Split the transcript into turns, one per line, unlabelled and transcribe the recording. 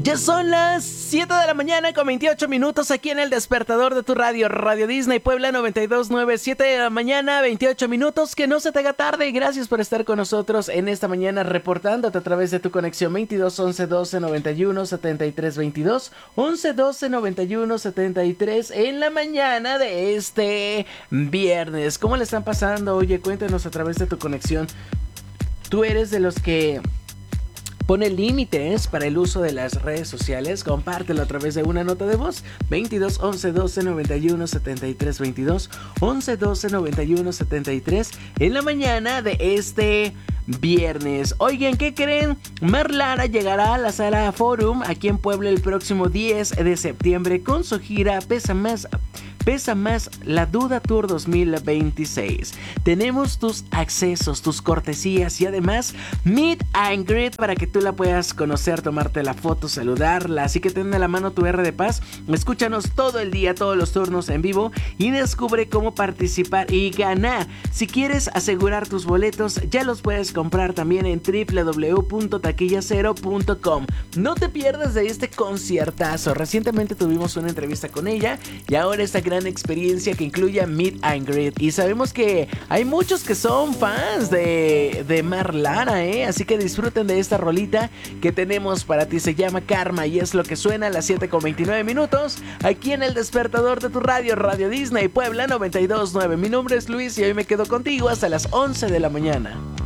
Ya son las 7 de la mañana con 28 minutos aquí en el despertador de tu radio, Radio Disney Puebla 92.9, 7 de la mañana, 28 minutos, que no se te haga tarde. Gracias por estar con nosotros en esta mañana, reportándote a través de tu conexión 22 11 12 91 73 22, 11 12 91 73 en la mañana de este viernes. ¿Cómo le están pasando? Oye, cuéntanos a través de tu conexión. ¿Tú eres de los que pone límites para el uso de las redes sociales? Compártelo a través de una nota de voz. 22 11 12 91 73 22, 11 12 91 73 en la mañana de este viernes. Oigan, ¿qué creen? Mar Lara llegará a la Sala Forum aquí en Puebla el próximo 10 de septiembre con su gira Pesa Más la Duda Tour 2026. Tenemos tus accesos, tus cortesías y además Meet and Greet para que tú la puedas conocer, tomarte la foto, saludarla. Así que ten a la mano tu R de Paz, escúchanos todo el día, todos los turnos en vivo y descubre cómo participar y ganar. Si quieres asegurar tus boletos, ya los puedes comprar también en www.taquillacero.com. No te pierdas de este conciertazo. Recientemente tuvimos una entrevista con ella y ahora esta gran experiencia que incluye Meet and Greet. Y sabemos que hay muchos que son fans de Mar Lara, así que disfruten de esta rolita que tenemos para ti. Se llama Karma y es lo que suena a las 7:29 minutos aquí en el despertador de tu radio, Radio Disney Puebla 92.9. Mi nombre es Luis y hoy me quedo contigo hasta las 11 de la mañana.